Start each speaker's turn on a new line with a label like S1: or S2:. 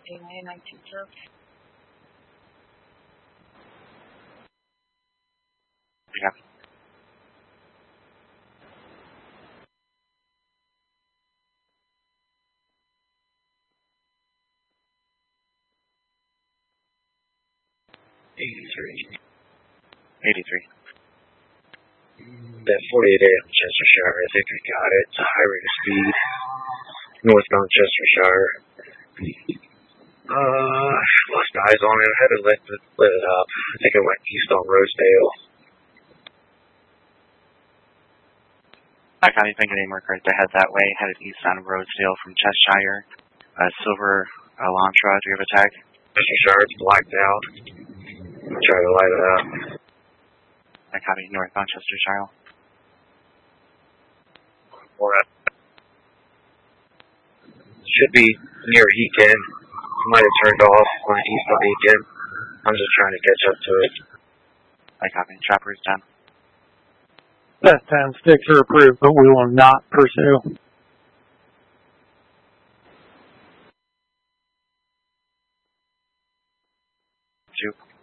S1: A 19 serve.
S2: Yeah.
S3: $83.
S2: 83.
S3: That 48A on Chestershire, I think I got it. It's a high rate of speed. Northbound Chestershire. Lost eyes on it. I had to let it up. I think it went east on Rosedale.
S2: I can't even think of any more cars that head that way. Headed east on Rosedale from Cheshire. Silver Elantra. Do you have a tag?
S3: Chestershire, it's blacked out. Try to light it up.
S2: I copy. Northbound Chestershire.
S3: Should be near Eakin. Might have turned off going east on Eakin. I'm just trying to catch up to it.
S2: I copy. Chopper is down.
S4: That 10 sticks are approved, but we will not pursue.
S2: Two.